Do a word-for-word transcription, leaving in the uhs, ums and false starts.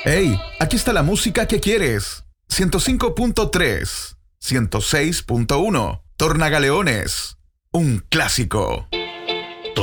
Hey, aquí está la música que quieres. ciento cinco punto tres, ciento seis punto uno. Tornagaleones, un clásico.